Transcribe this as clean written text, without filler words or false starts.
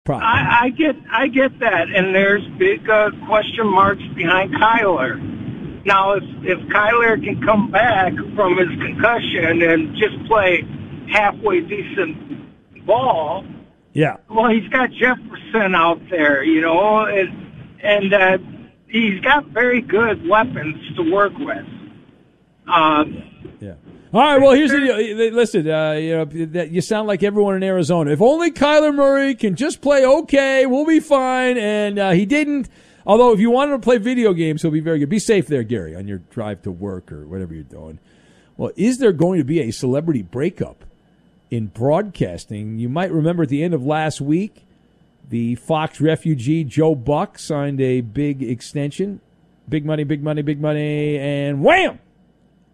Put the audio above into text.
problem. I get that, and there's big question marks behind Kyler. Now, if Kyler can come back from his concussion and just play halfway decent ball, yeah. Well, he's got Jefferson out there, and he's got very good weapons to work with. Yeah. All right. Well, here's the deal. Listen, you sound like everyone in Arizona. If only Kyler Murray can just play okay, we'll be fine. And he didn't. Although, if you want him to play video games, he'll be very good. Be safe there, Gary, on your drive to work or whatever you're doing. Well, is there going to be a celebrity breakup in broadcasting? You might remember at the end of last week, the Fox refugee Joe Buck signed a big extension. Big money, big money, big money, and wham!